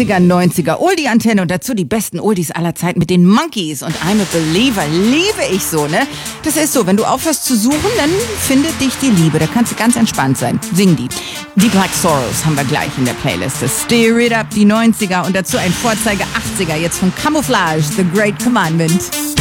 80er, 90er, Oldie-Antenne und dazu die besten Oldies aller Zeiten mit den Monkees und I'm a Believer. Liebe ich so, ne? Das ist so, wenn du aufhörst zu suchen, dann findet dich die Liebe. Da kannst du ganz entspannt sein. Sing die. Die Black Sorrows haben wir gleich in der Playlist. Steer It Up, die 90er und dazu ein Vorzeige 80er, jetzt von Camouflage, The Great Commandment.